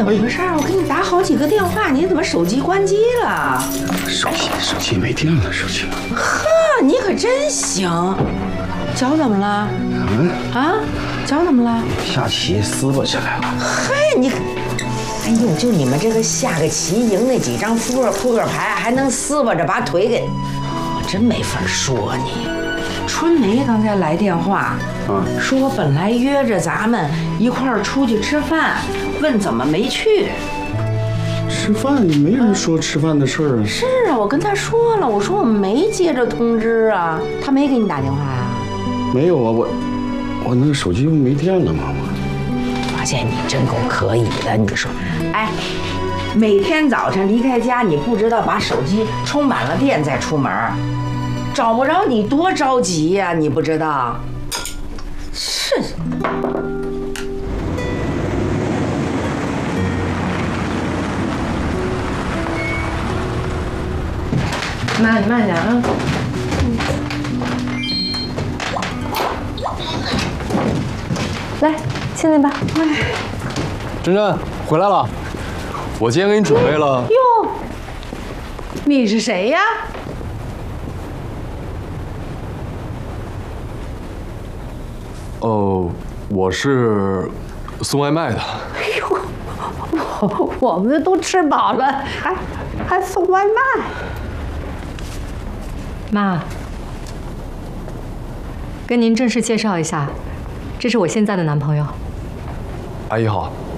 怎么回事？我给你打好几个电话，你怎么手机关机了？ 手机没电了，手机。 呵，你可真行。脚怎么了？啊？脚怎么了？ 下棋撕巴起来了。 嘿，你，哎呦，就你们这个下个棋赢那几张扑克牌，还能撕巴着把腿给，我真没法说你。春梅刚才来电话，说本来约着咱们一块儿出去吃饭，问怎么没去。 吃饭没人说吃饭的事儿啊。 是啊，我跟他说了，我说我们没接着通知啊，他没给你打电话呀？ 没有啊，我那个手机没电了，妈妈。 发现你真够可以的，你说，哎，每天早晨离开家，你不知道把手机充满了电再出门，找不着你多着急呀，你不知道？是。 妈，你慢点啊。来，亲亲吧。 珍珍回来了，我今天给你准备了。 哟，你是谁呀？ 哦，我是送外卖的。 哎呦，我们都吃饱了，还送外卖。 妈，跟您正式介绍一下，这是我现在的男朋友。 阿姨好。